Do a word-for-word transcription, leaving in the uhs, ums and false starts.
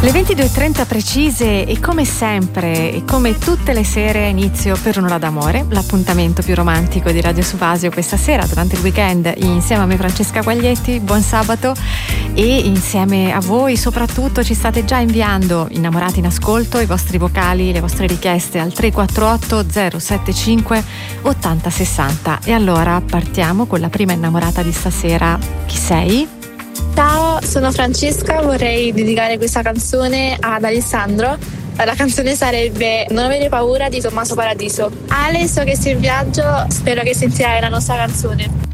Le ventidue e trenta precise e come sempre e come tutte le sere inizio per un'ora d'amore, l'appuntamento più romantico di Radio Subasio questa sera durante il weekend insieme a me Francesca Quaglietti. Buon sabato, e insieme a voi soprattutto ci state già inviando, innamorati in ascolto, i vostri vocali, le vostre richieste al tre quattro otto zero sette cinque otto zero sei zero. E allora partiamo con la prima innamorata di stasera. Chi sei? Ciao, sono Francesca, vorrei dedicare questa canzone ad Alessandro. La canzone sarebbe Non avere paura di Tommaso Paradiso. Ale, so che sei in viaggio, spero che sentirai la nostra canzone.